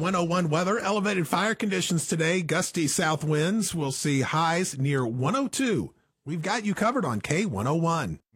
K101 weather, elevated fire conditions today, gusty south winds. We'll see highs near 102. We've got you covered on K101.